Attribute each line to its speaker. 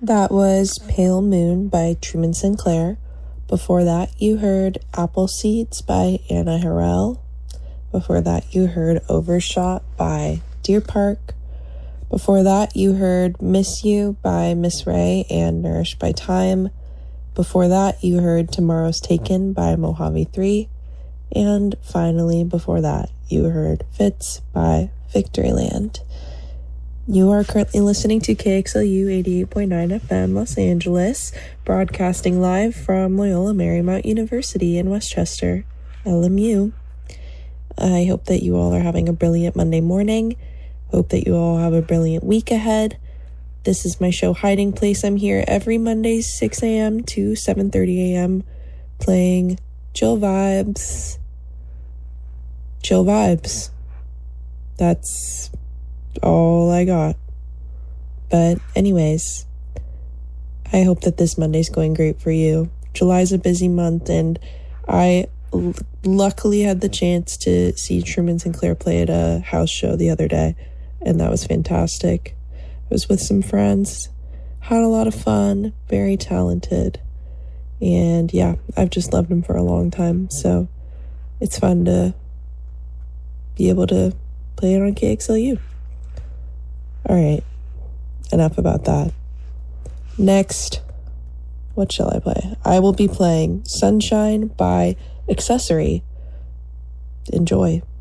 Speaker 1: That was Pale Moon by Truman Sinclair. Before that, you heard Apple Seeds by Anna Harrell. Before that, you heard Overshot by Deer Park. Before that, you heard Miss You by Miss Ray and Nourished by Time. Before that, you heard Tomorrow's Taken by Mojave 3. And finally, before that, you heard Fits by Victoryland. You are currently listening to KXLU 88.9 FM Los Angeles, broadcasting live from Loyola Marymount University in Westchester, LMU. I hope that you all are having a brilliant Monday morning. Hope that you all have a brilliant week ahead. This is my show Hiding Place. I'm here every Monday, 6 a.m. to 7:30 a.m. playing chill vibes. Chill vibes. That's all I got. But anyways, I hope that this Monday's going great for you. July's a busy month, and I luckily had the chance to see Truman Sinclair play at a house show the other day, and that was fantastic. I was with some friends, had a lot of fun, very talented, and yeah, I've just loved him for a long time, so it's fun to be able to play it on KXLU. Alright, enough about that. Next, what shall I play? I will be playing Sunshine by Accessory. Enjoy.